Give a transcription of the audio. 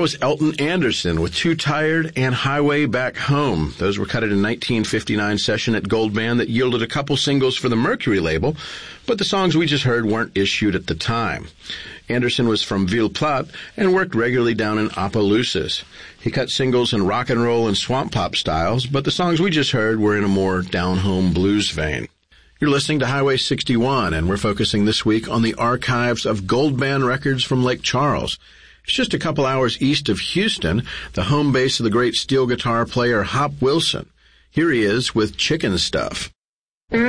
was Elton Anderson with Too Tired and Highway Back Home. Those were cut at a 1959 session at Gold Band that yielded a couple singles for the Mercury label, but the songs we just heard weren't issued at the time. Anderson was from Ville Platte and worked regularly down in Opelousas. He cut singles in rock and roll and swamp pop styles, but the songs we just heard were in a more down-home blues vein. You're listening to Highway 61, and we're focusing this week on the archives of Gold Band records from Lake Charles. It's just a couple hours east of Houston, the home base of the great steel guitar player Hop Wilson. Here he is with Chicken Stuff.